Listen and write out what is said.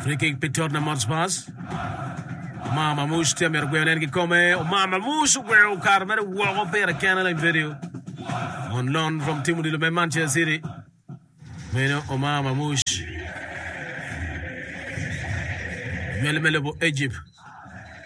Free kick Pitor na Morspas. Mama Mush te mer gwen en come. Mama Mush gwen Carmen wo per Canada video. On loan from Timothy de Manchester City. Meno Mama Mush. Mele bo Egypt.